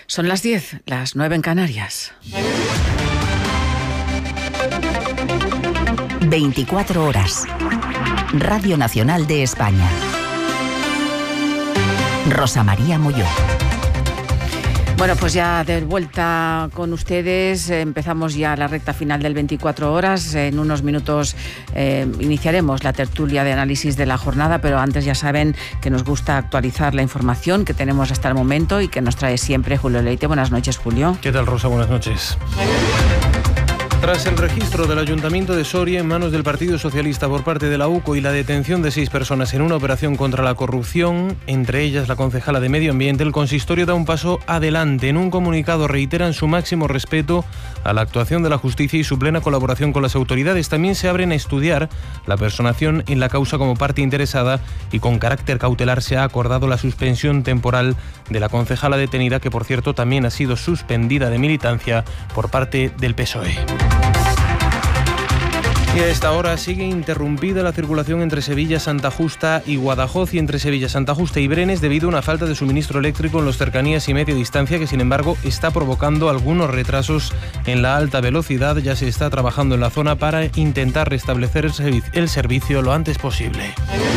Son las 10, las 9 en Canarias. 24 horas. Radio Nacional de España. Rosa María Molló. Bueno, pues ya de vuelta con ustedes, empezamos ya la recta final del 24 horas. En unos minutos iniciaremos la tertulia de análisis de la jornada, pero antes ya saben que nos gusta actualizar la información que tenemos hasta el momento y que nos trae siempre Julio Leite. Buenas noches, Julio. ¿Qué tal, Rosa? Buenas noches. Tras el registro del Ayuntamiento de Soria en manos del Partido Socialista por parte de la UCO y la detención de 6 personas en una operación contra la corrupción, entre ellas la concejala de Medio Ambiente, el consistorio da un paso adelante. En un comunicado reiteran su máximo respeto a la actuación de la justicia y su plena colaboración con las autoridades. También se abren a estudiar la personación en la causa como parte interesada y con carácter cautelar se ha acordado la suspensión temporal de la concejala detenida, que por cierto también ha sido suspendida de militancia por parte del PSOE. Y a esta hora sigue interrumpida la circulación entre Sevilla, Santa Justa y Guadajoz y entre Sevilla, Santa Justa y Brenes debido a una falta de suministro eléctrico en las cercanías y media distancia que sin embargo está provocando algunos retrasos en la alta velocidad. Ya se está trabajando en la zona para intentar restablecer el servicio lo antes posible.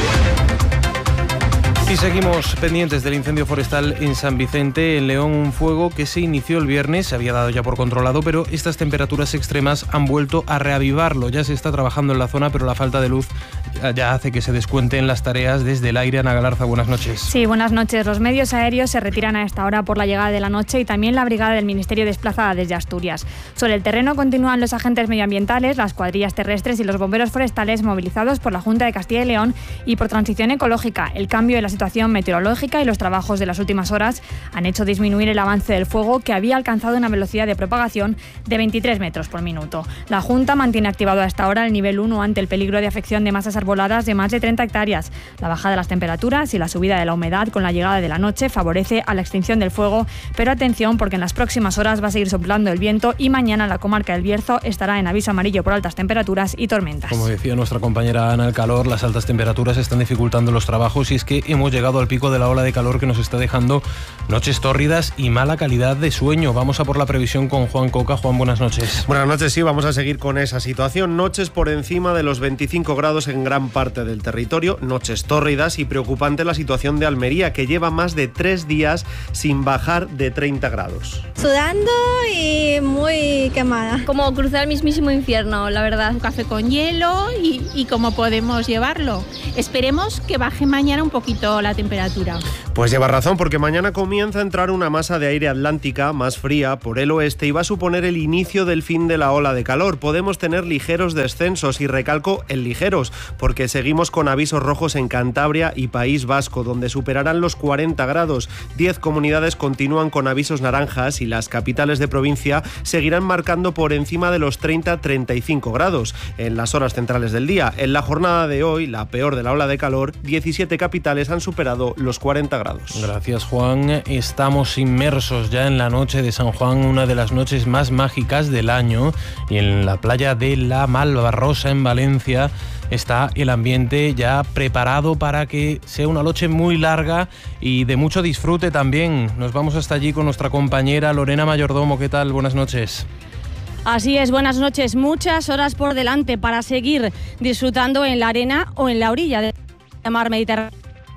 Y seguimos pendientes del incendio forestal en San Vicente, en León, un fuego que se inició el viernes, se había dado ya por controlado, pero estas temperaturas extremas han vuelto a reavivarlo. Ya se está trabajando en la zona, pero la falta de luz ya hace que se descuenten las tareas desde el aire. Ana Galarza, buenas noches. Sí, buenas noches. Los medios aéreos se retiran a esta hora por la llegada de la noche y también la brigada del Ministerio desplazada desde Asturias. Sobre el terreno continúan los agentes medioambientales, las cuadrillas terrestres y los bomberos forestales movilizados por la Junta de Castilla y León y por Transición Ecológica. El cambio en la situación meteorológica y los trabajos de las últimas horas han hecho disminuir el avance del fuego, que había alcanzado una velocidad de propagación de 23 metros por minuto. La Junta mantiene activado a esta hora el nivel 1 ante el peligro de afección de masas arboladas de más de 30 hectáreas. La bajada de las temperaturas y la subida de la humedad con la llegada de la noche favorece a la extinción del fuego, pero atención porque en las próximas horas va a seguir soplando el viento y mañana la comarca del Bierzo estará en aviso amarillo por altas temperaturas y tormentas. Como decía nuestra compañera Ana, el calor, las altas temperaturas están dificultando los trabajos y es que hemos llegado al pico de la ola de calor que nos está dejando noches tórridas y mala calidad de sueño. Vamos a por la previsión con Juan Coca. Juan, buenas noches. Buenas noches, sí, vamos a seguir con esa situación. Noches por encima de los 25 grados en gran parte del territorio, noches tórridas y preocupante la situación de Almería, que lleva más de 3 días sin bajar de 30 grados. Sudando y muy quemada. Como cruzar el mismísimo infierno, la verdad. Un café con hielo y cómo podemos llevarlo. Esperemos que baje mañana un poquito la temperatura. Pues lleva razón, porque mañana comienza a entrar una masa de aire atlántica más fría por el oeste y va a suponer el inicio del fin de la ola de calor. Podemos tener ligeros descensos, y recalco en ligeros, porque seguimos con avisos rojos en Cantabria y País Vasco, donde superarán los 40 grados. 10 comunidades continúan con avisos naranjas y las capitales de provincia seguirán marcando por encima de los 30-35 grados en las horas centrales del día. En la jornada de hoy, la peor de la ola de calor, 17 capitales han superado los 40 grados. Gracias, Juan. Estamos inmersos ya en la noche de San Juan, una de las noches más mágicas del año, y en la playa de la Malvarrosa en Valencia está el ambiente ya preparado para que sea una noche muy larga y de mucho disfrute también. Nos vamos hasta allí con nuestra compañera Lorena Mayordomo. ¿Qué tal? Buenas noches. Así es, buenas noches. Muchas horas por delante para seguir disfrutando en la arena o en la orilla del mar Mediterráneo,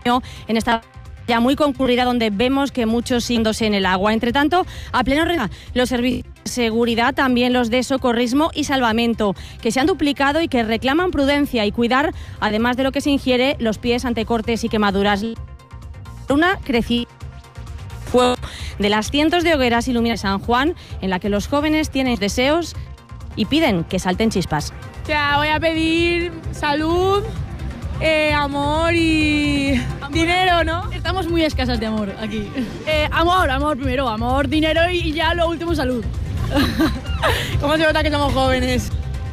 en esta ya muy concurrida, donde vemos que muchos yéndose en el agua. Entre tanto, a pleno ritmo, los servicios de seguridad, también los de socorrismo y salvamento, que se han duplicado y que reclaman prudencia y cuidar, además de lo que se ingiere, los pies ante cortes y quemaduras. Una crecida fuego de las cientos de hogueras iluminadas de San Juan, en la que los jóvenes tienen deseos y piden que salten chispas. Ya voy a pedir salud, amor y dinero, ¿no? Estamos muy escasas de amor aquí. Amor primero, amor, dinero y ya lo último salud. ¿Cómo se nota que somos jóvenes?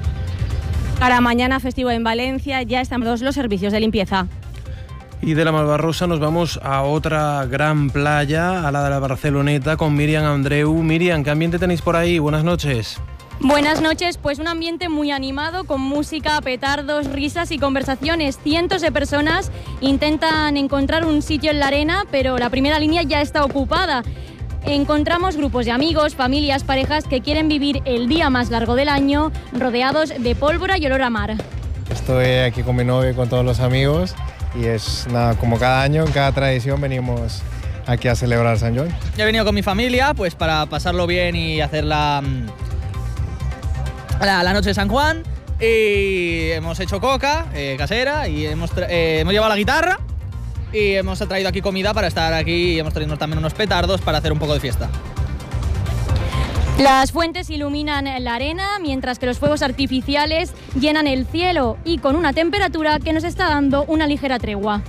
Para mañana festivo en Valencia ya están todos los servicios de limpieza. Y de la Malvarrosa nos vamos a otra gran playa, a la de la Barceloneta, con Miriam Andreu. Miriam, ¿qué ambiente tenéis por ahí? Buenas noches. Buenas noches, pues un ambiente muy animado, con música, petardos, risas y conversaciones. Cientos de personas intentan encontrar un sitio en la arena, pero la primera línea ya está ocupada. encontramos grupos de amigos, familias, parejas que quieren vivir el día más largo del año rodeados de pólvora y olor a mar. Estoy aquí con mi novio y con todos los amigos y es nada, como cada año, en cada tradición venimos aquí a celebrar San Joan. Yo he venido con mi familia pues para pasarlo bien y hacer la noche de San Juan y hemos hecho coca casera y hemos llevado la guitarra y hemos traído aquí comida para estar aquí y hemos traído también unos petardos para hacer un poco de fiesta. Las fuentes iluminan la arena mientras que los fuegos artificiales llenan el cielo y con una temperatura que nos está dando una ligera tregua.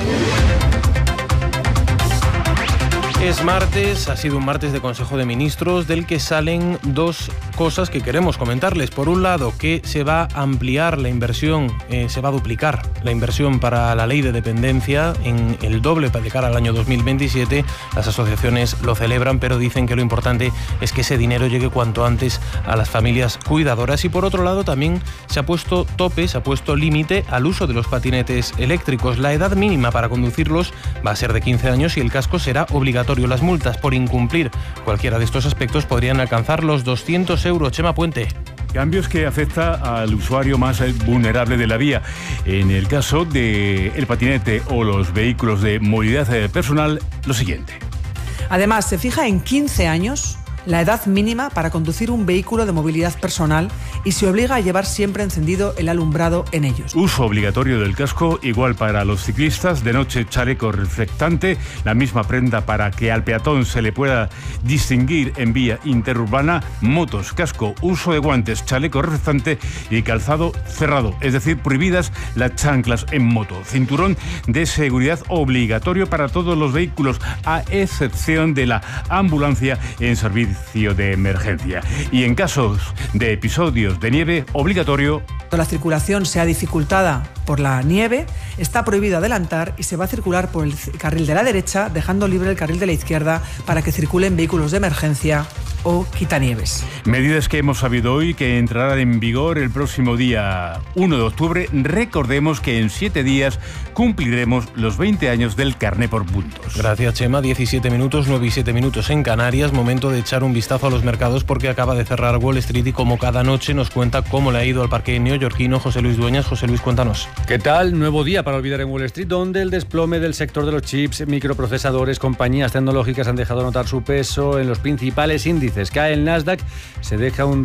Es martes, ha sido un martes de Consejo de Ministros del que salen dos cosas que queremos comentarles. Por un lado, que se va a ampliar la inversión, se va a duplicar la inversión para la ley de dependencia en el doble de cara al año 2027. Las asociaciones lo celebran, pero dicen que lo importante es que ese dinero llegue cuanto antes a las familias cuidadoras. Y por otro lado, también se ha puesto tope, se ha puesto límite al uso de los patinetes eléctricos. La edad mínima para conducirlos va a ser de 15 años y el casco será obligatorio. Las multas por incumplir cualquiera de estos aspectos podrían alcanzar los 200 euros. Chema Puente. Cambios que afecta al usuario más vulnerable de la vía. En el caso del patinete o los vehículos de movilidad personal, lo siguiente. Además, se fija en 15 años la edad mínima para conducir un vehículo de movilidad personal y se obliga a llevar siempre encendido el alumbrado en ellos. Uso obligatorio del casco, igual para los ciclistas, de noche chaleco reflectante, la misma prenda para que al peatón se le pueda distinguir en vía interurbana, motos, casco, uso de guantes, chaleco reflectante y calzado cerrado, es decir, prohibidas las chanclas en moto. Cinturón de seguridad obligatorio para todos los vehículos, a excepción de la ambulancia en servicio de emergencia. Y en casos de episodios de nieve, obligatorio. Cuando la circulación sea dificultada por la nieve, está prohibido adelantar y se va a circular por el carril de la derecha, dejando libre el carril de la izquierda para que circulen vehículos de emergencia o quitanieves. Medidas que hemos sabido hoy que entrarán en vigor el próximo día 1 de octubre. Recordemos que en 7 días cumpliremos los 20 años del carné por puntos. Gracias, Chema. 17 minutos, 9 y 7 minutos en Canarias. Momento de echar un vistazo a los mercados porque acaba de cerrar Wall Street y como cada noche nos cuenta cómo le ha ido al parque neoyorquino José Luis Dueñas. José Luis, cuéntanos. ¿Qué tal? Nuevo día para olvidar en Wall Street, donde el desplome del sector de los chips, microprocesadores, compañías tecnológicas han dejado notar su peso en los principales índices. Cae el Nasdaq, se deja un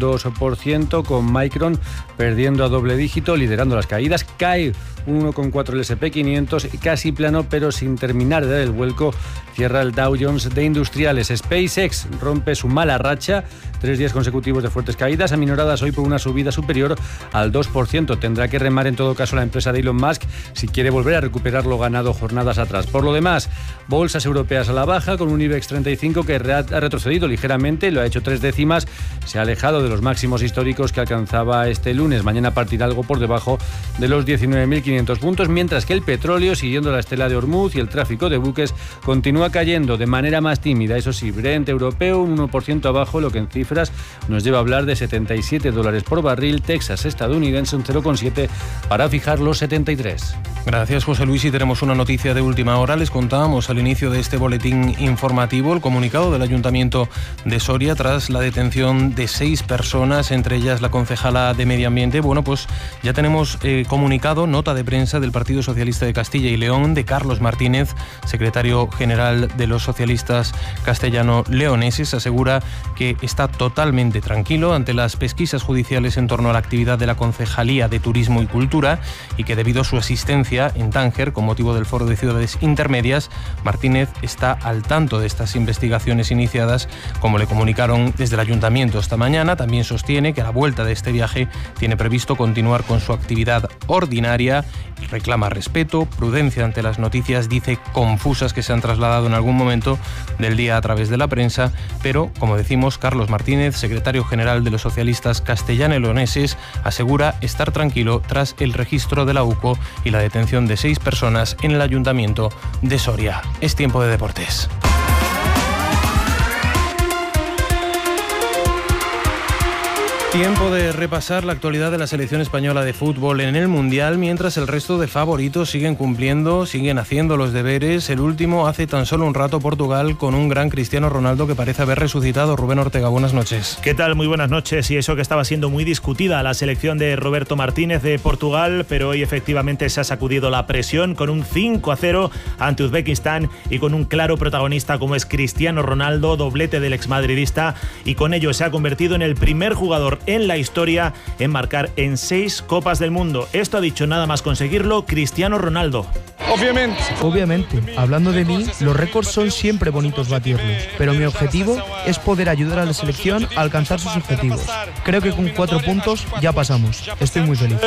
2,2%, con Micron perdiendo a doble dígito, liderando las caídas. Cae un 1,4% el S&P 500, casi plano, pero sin terminar de dar el vuelco. Cierra el Dow Jones de industriales. SpaceX rompe su mala racha, 3 días consecutivos de fuertes caídas, aminoradas hoy por una subida superior al 2%. Tendrá que remar en todo caso la empresa de Elon Musk si quiere volver a recuperar lo ganado jornadas atrás. Por lo demás, bolsas europeas a la baja, con un IBEX 35 que ha retrocedido ligeramente, lo ha hecho 3 décimas, se ha alejado de los máximos históricos que alcanzaba este lunes. Mañana partirá algo por debajo de los 19.500 puntos, mientras que el petróleo, siguiendo la estela de Hormuz y el tráfico de buques, continúa cayendo de manera más tímida. Eso sí, Brent europeo un 1% abajo, lo que en cifras nos lleva a hablar de $77 por barril. Texas estadounidense un 0,7 para fijar los 73. Gracias, José Luis. Y tenemos una noticia de última hora. Les contábamos al inicio de este boletín informativo el comunicado del Ayuntamiento de Soria tras la detención de 6 personas, entre ellas la concejala de Medio Ambiente. Bueno, pues ya tenemos comunicado, nota de prensa del Partido Socialista de Castilla y León, de Carlos Martínez, secretario general de los socialistas castellano-leoneses. Asegura que está totalmente tranquilo ante las pesquisas judiciales en torno a la actividad de la Concejalía de Turismo y Cultura y que debido a su asistencia en Tánger con motivo del Foro de Ciudades Intermedias, Martínez está al tanto de estas investigaciones iniciadas, como le comunicaron desde el Ayuntamiento esta mañana. También sostiene que a la vuelta de este viaje tiene previsto continuar con su actividad ordinaria y reclama respeto, prudencia ante las noticias, dice, confusas que se han trasladado en algún momento del día a través de la prensa, pero, como decimos, Carlos Martínez, secretario general de los socialistas castellano-leoneses, asegura estar tranquilo tras el registro de la UCO y la detención de 6 personas en el Ayuntamiento de Soria. Es tiempo de deportes. Tiempo de repasar la actualidad de la selección española de fútbol en el Mundial, mientras el resto de favoritos siguen haciendo los deberes. El último hace tan solo un rato, Portugal, con un gran Cristiano Ronaldo que parece haber resucitado. Rubén Ortega, buenas noches. ¿Qué tal? Muy buenas noches. Y eso que estaba siendo muy discutida la selección de Roberto Martínez de Portugal, pero hoy efectivamente se ha sacudido la presión con un 5-0 ante Uzbekistán y con un claro protagonista como es Cristiano Ronaldo, doblete del exmadridista, y con ello se ha convertido en el primer jugador en la historia en marcar en 6 Copas del Mundo. Esto ha dicho nada más conseguirlo Cristiano Ronaldo. Obviamente, hablando de mí, los récords son siempre bonitos batirlos, pero mi objetivo es poder ayudar a la selección a alcanzar sus objetivos. Creo que con 4 puntos ya pasamos. Estoy muy feliz.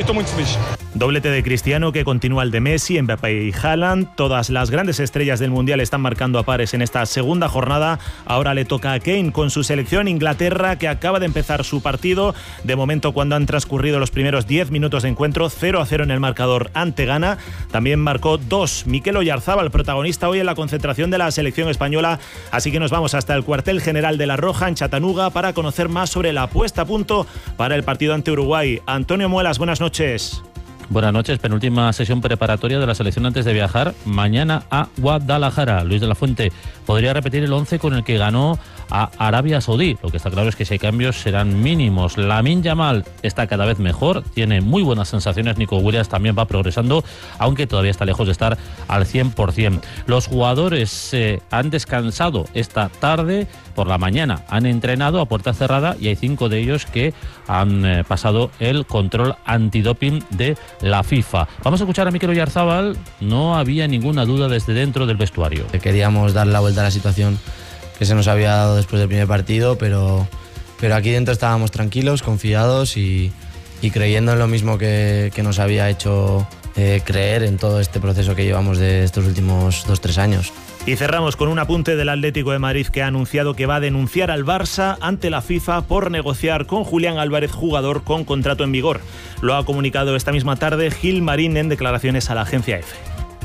Doblete de Cristiano que continúa el de Messi, Mbappé y Haaland. Todas las grandes estrellas del Mundial están marcando a pares en esta segunda jornada. Ahora le toca a Kane con su selección Inglaterra, que acaba de empezar su partido. De momento, cuando han transcurrido los primeros 10 minutos de encuentro, 0-0 en el marcador ante Ghana. También marcó 2 Mikel Oyarzabal, protagonista hoy en la concentración de la selección española. Así que nos vamos hasta el cuartel general de La Roja en Chattanooga para conocer más sobre la puesta a punto para el partido ante Uruguay. Antonio Muelas, buenas noches. Buenas noches, penúltima sesión preparatoria de la selección antes de viajar mañana a Guadalajara. Luis de la Fuente podría repetir el 11 con el que ganó a Arabia Saudí. Lo que está claro es que si hay cambios serán mínimos. Lamine Yamal está cada vez mejor, tiene muy buenas sensaciones. Nico Williams también va progresando, aunque todavía está lejos de estar al 100%. Los jugadores han descansado esta tarde, por la mañana han entrenado a puerta cerrada y hay 5 de ellos que han pasado el control antidoping de la FIFA. Vamos a escuchar a Mikel Oyarzabal. No había ninguna duda desde dentro del vestuario. Queríamos dar la vuelta a la situación que se nos había dado después del primer partido, pero aquí dentro estábamos tranquilos, confiados y creyendo en lo mismo que nos había hecho creer en todo este proceso que llevamos de estos últimos 2-3 años. Y cerramos con un apunte del Atlético de Madrid, que ha anunciado que va a denunciar al Barça ante la FIFA por negociar con Julián Álvarez, jugador con contrato en vigor. Lo ha comunicado esta misma tarde Gil Marín en declaraciones a la agencia EFE.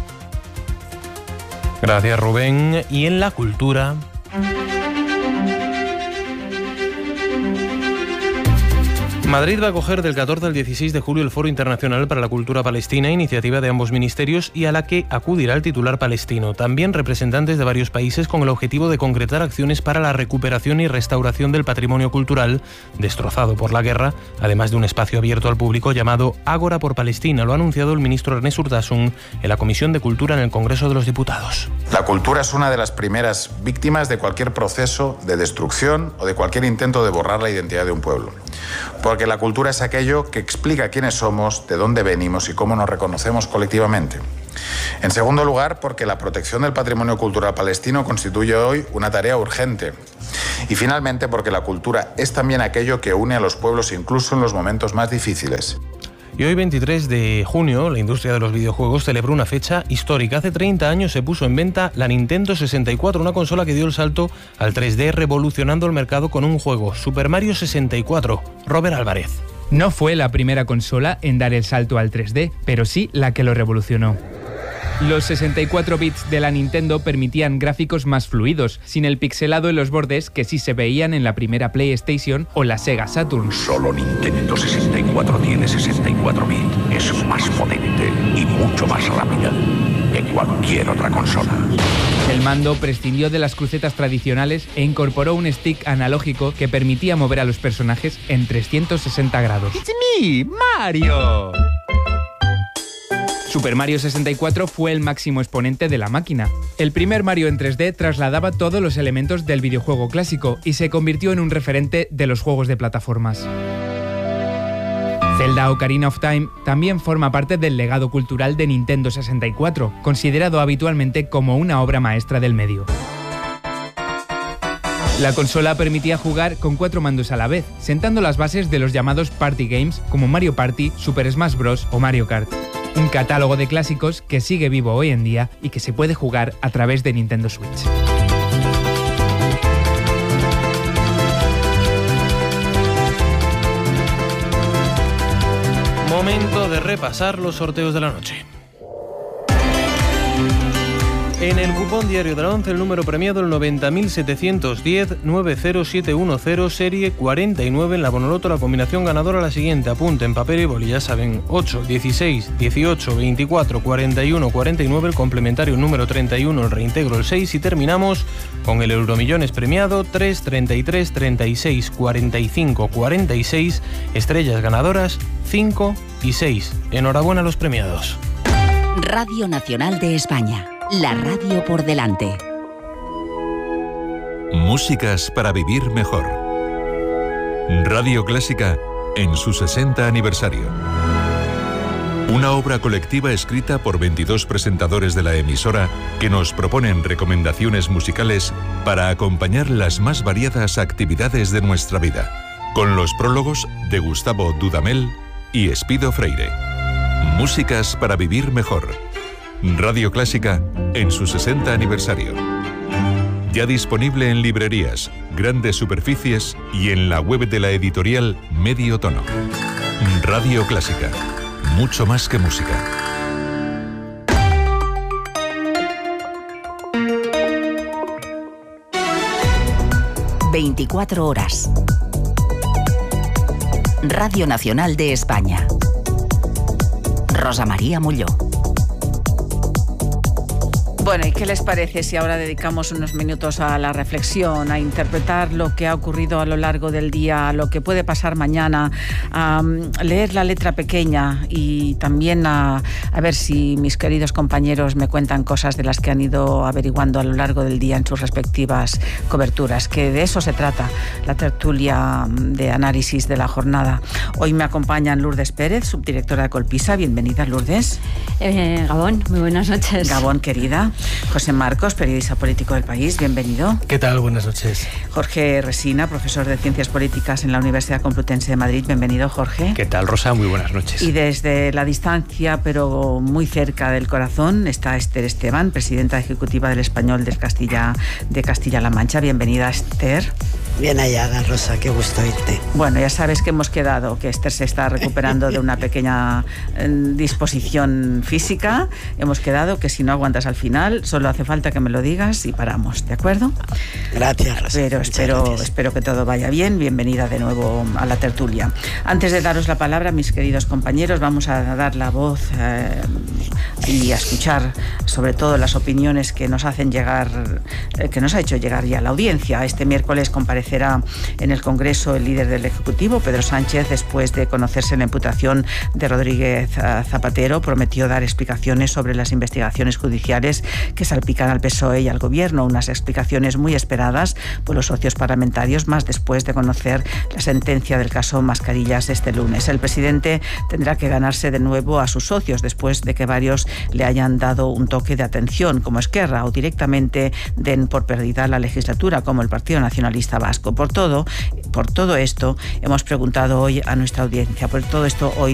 Gracias, Rubén. Y en la cultura... Madrid va a acoger del 14 al 16 de julio el Foro Internacional para la Cultura Palestina, iniciativa de ambos ministerios y a la que acudirá el titular palestino. También representantes de varios países con el objetivo de concretar acciones para la recuperación y restauración del patrimonio cultural destrozado por la guerra, además de un espacio abierto al público llamado Ágora por Palestina. Lo ha anunciado el ministro Ernest Urtasun en la Comisión de Cultura en el Congreso de los Diputados. La cultura es una de las primeras víctimas de cualquier proceso de destrucción o de cualquier intento de borrar la identidad de un pueblo. Porque la cultura es aquello que explica quiénes somos, de dónde venimos y cómo nos reconocemos colectivamente. En segundo lugar, porque la protección del patrimonio cultural palestino constituye hoy una tarea urgente. Y finalmente, porque la cultura es también aquello que une a los pueblos incluso en los momentos más difíciles. Y hoy, 23 de junio, la industria de los videojuegos celebró una fecha histórica. Hace 30 años se puso en venta la Nintendo 64, una consola que dio el salto al 3D, revolucionando el mercado con un juego, Super Mario 64. Robert Álvarez. No fue la primera consola en dar el salto al 3D, pero sí la que lo revolucionó. Los 64 bits de la Nintendo permitían gráficos más fluidos, sin el pixelado en los bordes que sí se veían en la primera PlayStation o la Sega Saturn. Solo Nintendo 64 tiene 64 bits. Es más potente y mucho más rápida que cualquier otra consola. El mando prescindió de las crucetas tradicionales e incorporó un stick analógico que permitía mover a los personajes en 360 grados. ¡It's me, Mario! Super Mario 64 fue el máximo exponente de la máquina. El primer Mario en 3D trasladaba todos los elementos del videojuego clásico y se convirtió en un referente de los juegos de plataformas. Zelda Ocarina of Time también forma parte del legado cultural de Nintendo 64, considerado habitualmente como una obra maestra del medio. La consola permitía jugar con 4 mandos a la vez, sentando las bases de los llamados Party Games como Mario Party, Super Smash Bros. O Mario Kart. Un catálogo de clásicos que sigue vivo hoy en día y que se puede jugar a través de Nintendo Switch. Momento de repasar los sorteos de la noche. En el cupón diario de la 11, el número premiado el 90.710-90710, serie 49. En la Bonoloto, la combinación ganadora la siguiente. Apunte en papel y boli, ya saben, 8, 16, 18, 24, 41, 49, el complementario número 31, el reintegro el 6 y terminamos con el Euromillones premiado 3, 33, 36, 45, 46, estrellas ganadoras 5 y 6. Enhorabuena a los premiados. Radio Nacional de España. La radio por delante. Músicas para vivir mejor. Radio Clásica en su 60 aniversario. Una obra colectiva escrita por 22 presentadores de la emisora que nos proponen recomendaciones musicales para acompañar las más variadas actividades de nuestra vida. Con los prólogos de Gustavo Dudamel y Espido Freire. Músicas para vivir mejor. Radio Clásica en su 60 aniversario. Ya disponible en librerías, grandes superficies y en la web de la editorial Medio Tono. Radio Clásica. Mucho más que música. ...24 horas. Radio Nacional de España. Rosa María Molló. Bueno, ¿y qué les parece si ahora dedicamos unos minutos a la reflexión, a interpretar lo que ha ocurrido a lo largo del día, a lo que puede pasar mañana, a leer la letra pequeña y también a ver si mis queridos compañeros me cuentan cosas de las que han ido averiguando a lo largo del día en sus respectivas coberturas? Que de eso se trata la tertulia de análisis de la jornada. Hoy me acompañan Lourdes Pérez, subdirectora de Colpisa. Bienvenida, Lourdes. Gabón, muy buenas noches. Gabón, querida. José Marcos, periodista político del País, bienvenido. ¿Qué tal? Buenas noches. Jorge Resina, profesor de Ciencias Políticas en la Universidad Complutense de Madrid, bienvenido, Jorge. ¿Qué tal, Rosa? Muy buenas noches. Y desde la distancia, pero muy cerca del corazón, está Esther Esteban, presidenta ejecutiva del Español de Castilla-La Mancha. Bienvenida, Esther. Bien hallada, Rosa, qué gusto oírte. Bueno, ya sabes que hemos quedado, que Esther se está recuperando de una pequeña disposición física. Hemos quedado que si no aguantas al final, solo hace falta que me lo digas y paramos, ¿de acuerdo? Gracias, Rosa. Pero espero que todo vaya bien. Bienvenida de nuevo a la tertulia. Antes de daros la palabra, mis queridos compañeros, vamos a dar la voz y a escuchar sobre todo las opiniones que nos hacen llegar, que nos ha hecho llegar ya la audiencia. Este miércoles comparecerá en el Congreso el líder del Ejecutivo, Pedro Sánchez, después de conocerse la imputación de Rodríguez Zapatero. Prometió dar explicaciones sobre las investigaciones judiciales que salpican al PSOE y al Gobierno, unas explicaciones muy esperadas por los socios parlamentarios, más después de conocer la sentencia del caso Mascarillas este lunes. El presidente tendrá que ganarse de nuevo a sus socios después de que varios le hayan dado un toque de atención, como Esquerra, o directamente den por perdida la legislatura, como el Partido Nacionalista Vasco. Por todo esto hemos preguntado hoy a nuestra audiencia, por todo esto hoy